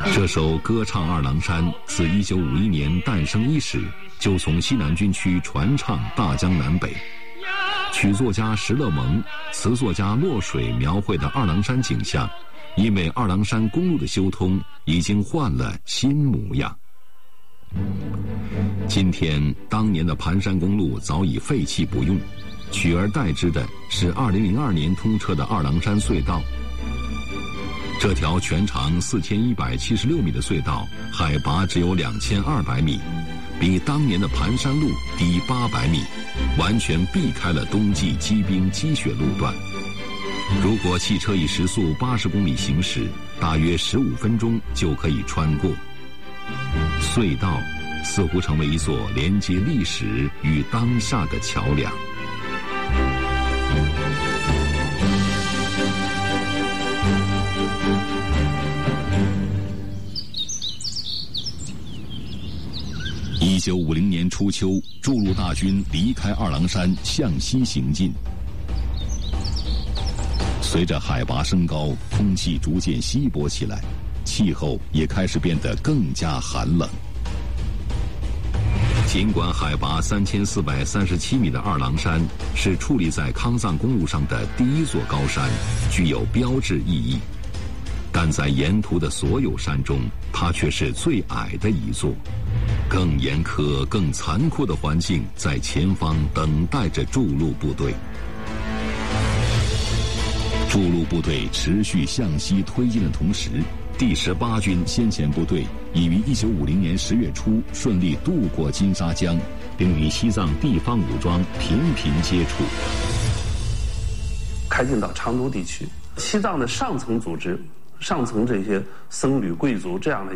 这首歌唱二郎山自1951年诞生伊始，就从西南军区传唱大江南北。曲作家石勒蒙、词作家洛水描绘的二郎山景象，因为二郎山公路的修通，已经换了新模样。今天，当年的盘山公路早已废弃不用，取而代之的是2002年通车的二郎山隧道。这条全长4176米的隧道，海拔只有2200米，比当年的盘山路低800米，完全避开了冬季积冰积雪路段。如果汽车以时速80公里行驶，大约15分钟就可以穿过。隧道似乎成为一座连接历史与当下的桥梁。1950年初秋，筑路大军离开二郎山，向西行进。随着海拔升高，空气逐渐稀薄起来，气候也开始变得更加寒冷。尽管海拔3437米的二郎山是矗立在康藏公路上的第一座高山，具有标志意义，但在沿途的所有山中，它却是最矮的一座。更严苛、更残酷的环境在前方等待着筑路部队。筑路部队持续向西推进的同时，第18军先遣部队已于1950年10月初顺利渡过金沙江，并与西藏地方武装频频接触。 开进到昌都地区，西藏的上层组织、上层这些僧侣贵族这样的